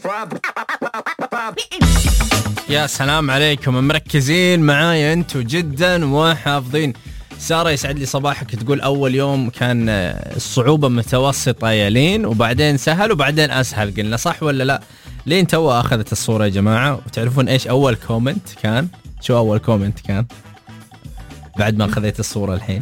يا سلام عليكم، مركزين معايا انتوا جدا وحافظين. سارة يسعد لي صباحك، تقول أول يوم كان الصعوبة متوسطة يا لين، وبعدين سهل وبعدين أسهل. قلنا صح ولا لا؟ لين تو أخذت الصورة يا جماعة. وتعرفون إيش أول كومنت كان؟ شو أول كومنت كان بعد ما أخذت الصورة الحين؟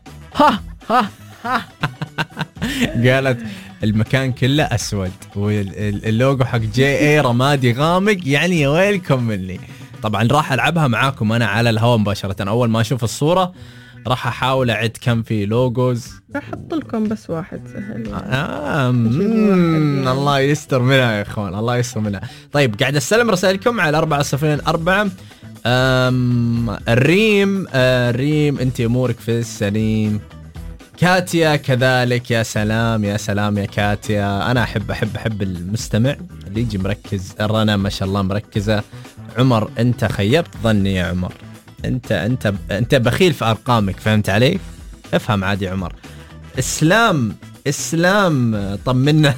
قالت المكان كله أسود واللوجو حق جي اي رمادي غامق، يعني يا ويلكم مني. طبعا راح ألعبها معاكم أنا على الهواء مباشرة. أول ما أشوف الصورة راح أحاول أعد كم في لوجوز. أحط لكم بس واحد سهل الله يستر منها يا إخوان، الله يستر منها. طيب قاعد أستلم رسائلكم على 404. الريم أنت أمورك في السليم. كاتيا كذلك، يا سلام يا سلام يا كاتيا. أنا أحب المستمع اللي يجي مركز. رنا ما شاء الله مركزة. عمر أنت خيبت ظني يا عمر، أنت بخيل في أرقامك، فهمت علي؟ افهم عادي عمر. إسلام طمنا.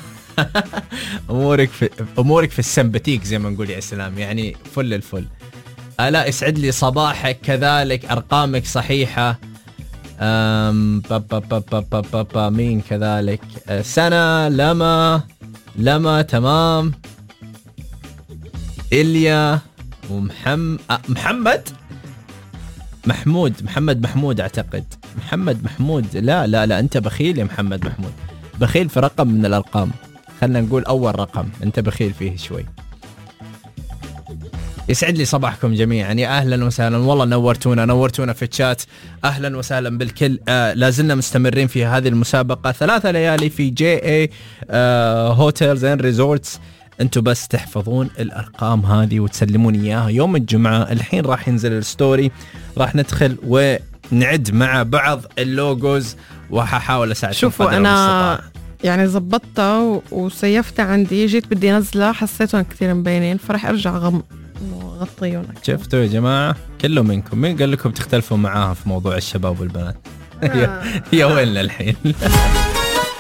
أمورك في السمبتيك زي ما نقول يا إسلام، يعني فل الفل. لا يسعد لي صباحك كذلك، أرقامك صحيحة. مين كذلك؟ سنة لما تمام. إليا محمد محمود أعتقد محمد محمود. لا أنت بخيل يا محمد محمود، بخيل في رقم من الأرقام. خلنا نقول أول رقم أنت بخيل فيه شوي. يسعد لي صباحكم جميعا، يا أهلا وسهلا. والله نورتونا في الشات. أهلا وسهلا بالكل. لازلنا مستمرين في هذه المسابقة، 3 ليالي في جي اي هوتيلز اند ريزورتس. انتوا بس تحفظون الأرقام هذه وتسلمون إياها يوم الجمعة. الحين راح ينزل الستوري، راح ندخل ونعد مع بعض اللوجوز وحاحاول أساعدكم. شوفوا أنا يعني زبطتها وسيفتها عندي، جيت بدي نزلها حسيتهم كثير مبينين، فرح أرجع غطيهم. شفتوا يا جماعة كله منكم، مين قال لكم تختلفوا معاها في موضوع الشباب والبنات؟ يا ويلنا الحين.